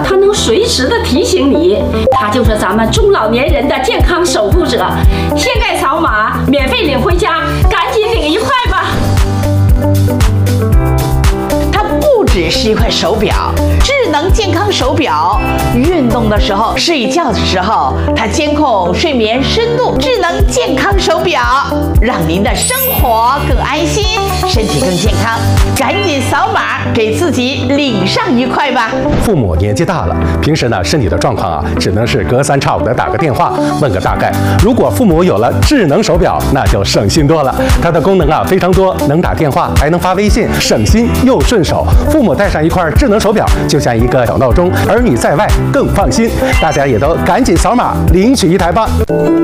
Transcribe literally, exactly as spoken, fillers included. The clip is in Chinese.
它能随时的提醒你，它就是咱们中老年人的健康守护者。现在扫码免费领回家，赶紧领一块吧。 它不只是一块手表，智能健康手表，运动的时候、睡觉的时候，它监控睡眠深度。智能健康手表，让您的生活更安心，身体更健康。赶紧扫码给自己领上一块吧。 父母年纪大了，平时呢身体的状况啊，只能是隔三差五的打个电话问个大概。如果父母有了智能手表，那就省心多了。它的功能啊非常多，能打电话，还能发微信，省心又顺手。父母带上一块智能手表，就像一个小闹钟，儿女在外更放心。大家也都赶紧扫码领取一台吧。